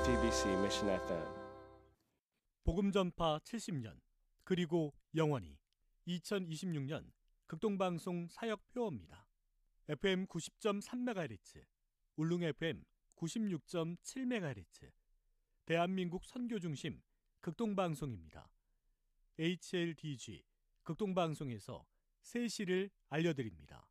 JTBC Mission FM. 복음전파 70년 그리고 영원히 2026년 극동방송 사역표어입니다. FM 90.3MHz, 울릉 FM 96.7MHz, 대한민국 선교중심 극동방송입니다. HLDG 극동방송에서 새 시를 알려드립니다.